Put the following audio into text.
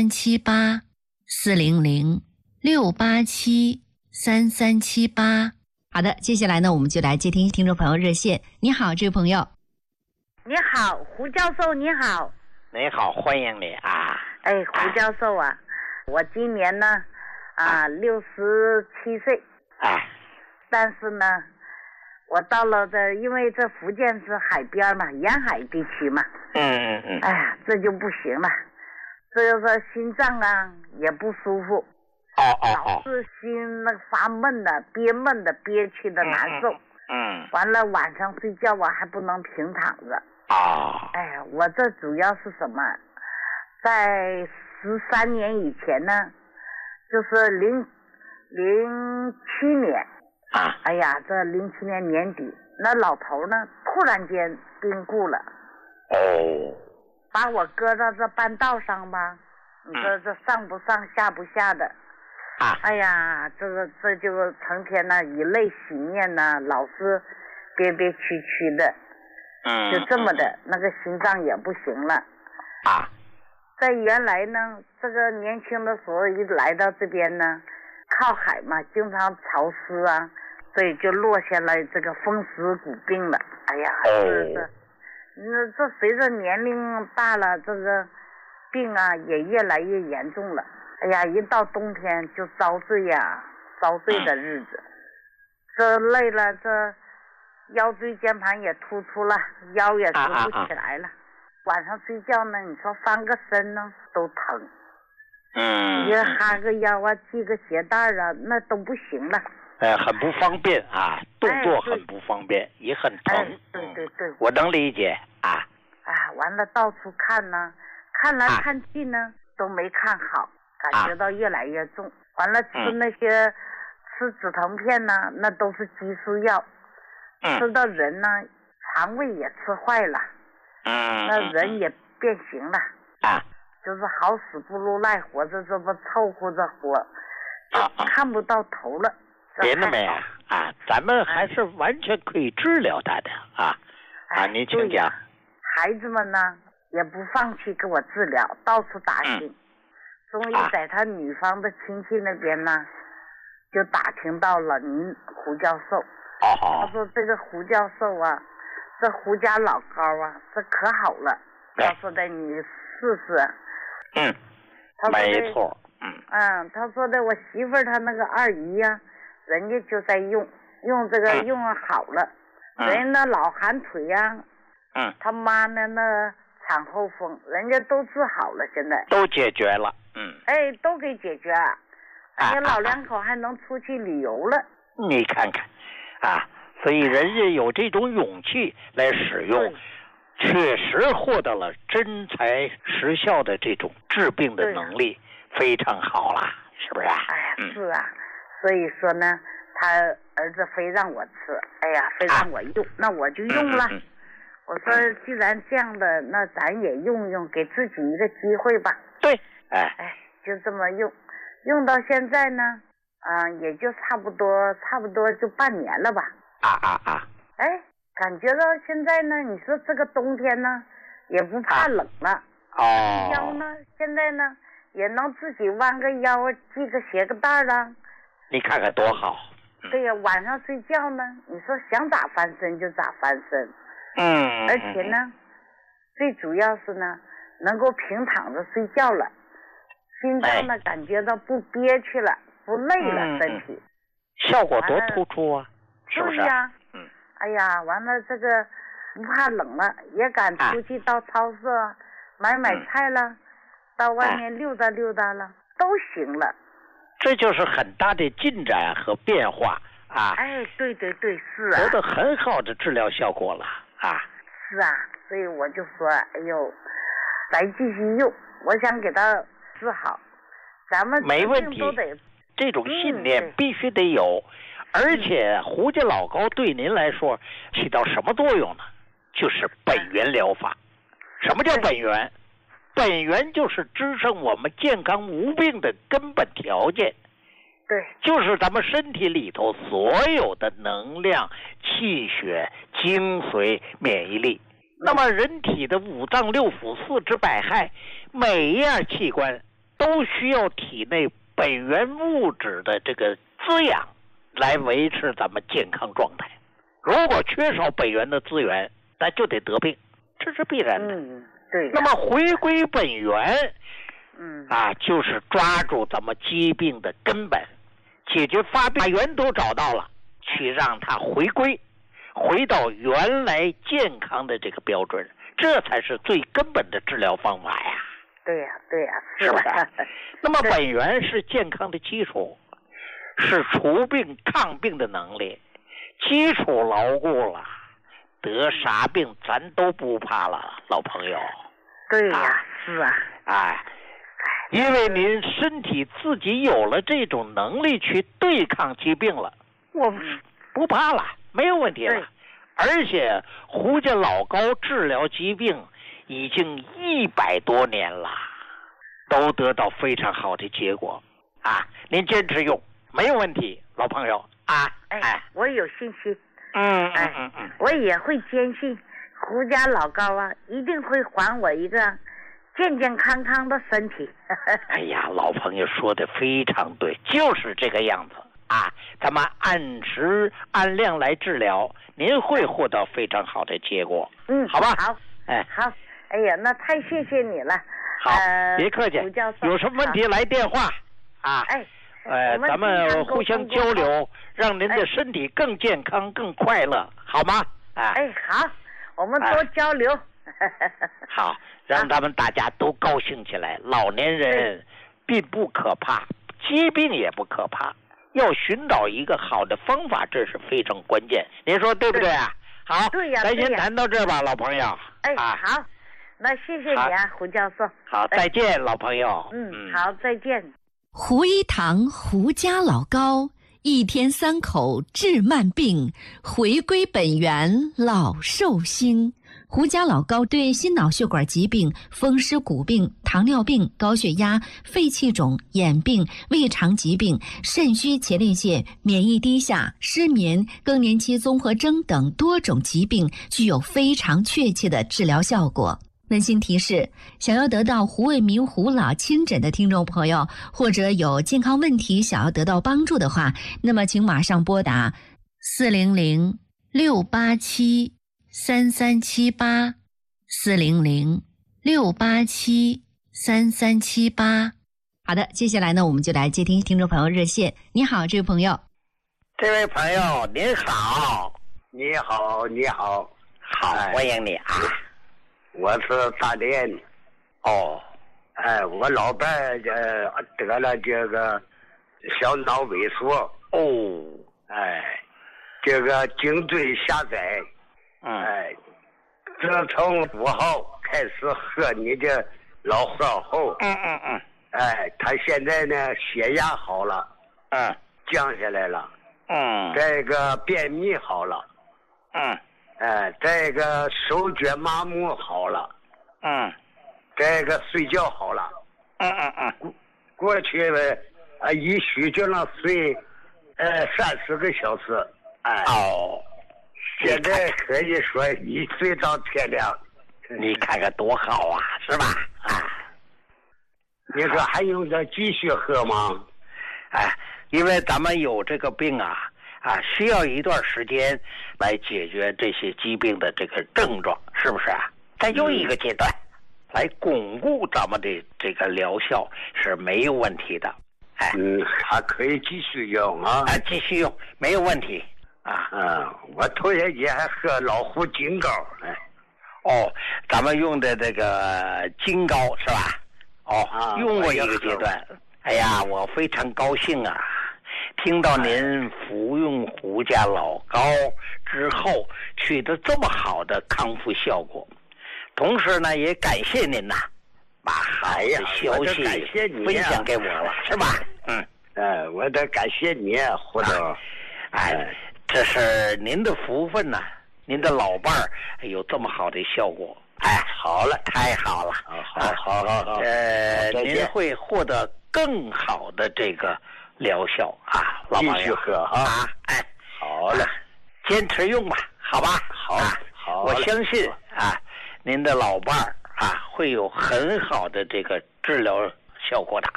33784006873378。好的，接下来呢，我们就来接听听众朋友热线。你好，这位朋友。 你好，胡教授，你好。 你好，欢迎你啊。 哎，胡教授啊，我今年呢67岁。但是呢，我到了因为这福建是海边嘛，沿海地区嘛。哎呀，这就不行了，这就是心脏啊也不舒服。老是心那发闷的，憋闷的，憋屈的难受。完了晚上睡觉我还不能平躺着。哎呀，我这主要是什么？在13年以前呢，就是07年。哎呀，这07年年底，那老头呢突然间病故了。把我搁到这半道上吧，你说这上不上下不下的。哎呀，这就成天呢以泪洗面呢，老是憋憋屈屈的。就这么的，那个心脏也不行了。在原来呢，这个年轻的时候一来到这边呢，靠海嘛，经常潮湿啊，所以就落下了这个风湿骨病了。哎呀，这随着年龄大了，这个病啊也越来越严重了。哎呀，一到冬天就遭罪呀，遭罪的日子。这累了，这腰椎间盘也突出了，腰也直不起来了。晚上睡觉呢，你说翻个身呢都疼。你哈个腰啊，系个鞋带啊，那都不行了。 很不方便啊，动作很不方便，也很疼。 对， 我能理解啊。 完了到处看呢，看来看去呢都没看好，感觉到越来越重。完了吃那些吃止疼片呢，那都是激素药。吃到人呢肠胃也吃坏了。那人也变形了。就是好死不如赖活着，这么凑合着活，看不到头了。 明白没有咱们还是完全可以治疗他的您请讲。 孩子们呢也不放弃给我治疗，到处打听。终于在他女方的亲戚那边呢，就打听到了您胡教授。他说这个胡教授啊，这胡家老高啊，这可好了。他说的你试试。 没错。 他说的我媳妇儿她那个二姨呀，人家就在用这个用好了。人家那老寒腿呀，他妈呢那产后风，人家都治好了，现在都解决了。 都给解决了。而且老两口还能出去旅游了。 你看看所以人家有这种勇气来使用，确实获得了真材实效的这种治病的能力，非常好啦，是不是？ 是啊，所以说呢，他儿子非让我吃，非让我用，那我就用了。我说既然这样的，那咱也用用，给自己一个机会吧。 对， 就这么用到现在呢，也就差不多就半年了吧。感觉到现在呢，你说这个冬天呢也不怕冷了。腰呢现在呢也能自己弯个腰，系个鞋个带了。 你看看多好。 对呀，晚上睡觉呢，你说想咋翻身就咋翻身。而且呢，最主要是呢，能够平躺着睡觉了，心脏呢感觉到不憋屈了，不累了，身体效果多突出啊，是不是？ 对呀。完了这个不怕冷了，也敢出去到超市买菜了，到外面溜达溜达了，都行了。 这就是很大的进展和变化对，是得到很好的治疗效果了是所以我就说，咱继续用，我想给他治好，咱们没问题，这种信念必须得有。而且胡家老高对您来说起到什么作用呢？就是本源疗法。什么叫本源？本源就是支撑我们健康无病的根本条件。就是咱们身体里头所有的能量、气血、精髓、免疫力。那么人体的五脏六腑、四肢百骸，每一样器官都需要体内本源物质的这个滋养来维持咱们健康状态。如果缺少本源的资源，那就得得病，这是必然的。 对。 那么回归本源，就是抓住咱们疾病的根本，解决发病，把源头找到了，去让它回到原来健康的这个标准，这才是最根本的治疗方法呀。 对呀， 是不是？那么本源是健康的基础，是除病抗病的能力，基础牢固了，得啥病咱都不怕了，老朋友。 对呀，是啊。 因为您身体自己有了这种能力去对抗疾病了，我不怕了，没有问题了。而且胡家老高治疗疾病已经100多年了，都得到非常好的结果您坚持用没有问题，老朋友我有信心。我也会坚信胡家老高一定会还我一个健健康康的身体。 哎呀，老朋友说的非常对，就是这个样子咱们按时按量来治疗，您会获得非常好的结果。好吧。 好。好。哎呀，那太谢谢你了。 好，别客气。有什么问题来电话咱们互相交流，让您的身体更健康、更快乐，好吗？ 好，我们多交流。 好，让咱们大家都高兴起来。老年人并不可怕，疾病也不可怕，要寻找一个好的方法，这是非常关键。您说对不对啊？好，咱先谈到这儿吧，老朋友。 好，那谢谢你胡教授。 好，再见，老朋友。 好，再见。 胡一堂胡家老高，一天3口治慢病，回归本源老寿星。胡家老高对心脑血管疾病、风湿骨病、糖尿病、高血压、肺气肿、眼病、胃肠疾病、肾虚前列腺、免疫低下、失眠、更年期综合征等多种疾病具有非常确切的治疗效果。温馨提示：想要得到胡卫民胡老亲诊的听众朋友，或者有健康问题想要得到帮助的话，那么请马上拨打400-687-3378 400-687-3378。好的，接下来呢，我们就来接听听众朋友热线。你好，这位朋友。 这位朋友您好。 你好。 好，欢迎你我是大连。我老伴得了这个小脑萎缩。这个颈椎狭窄。自从5号开始喝你的老喝后，他现在呢血压好了，降下来了，这个便秘好了，这个手脚麻木好了，这个睡觉好了，过去一宿就能睡30个小时，现在可以说一睡到天亮。 你看看多好啊，是吧？ 你说还用得继续喝吗？ 因为咱们有这个病需要一段时间来解决这些疾病的这个症状，是不是再用一个阶段来巩固咱们的这个疗效是没有问题的。 还可以继续用继续用没有问题我头些节还喝老虎金膏咱们用的这个金膏是吧？用过一个阶段。哎呀，我非常高兴听到您服用胡家老高之后取得这么好的康复效果，同时呢也感谢您把好的消息分享给我了，是吧？ 我得感谢你胡总。 这是您的福分您的老伴儿有这么好的效果。好了，太好了。好。您会获得更好的这个疗效老朋友。 继续喝好了， 坚持用吧，好吧？好，我相信您的老伴儿会有很好的这个治疗效果大。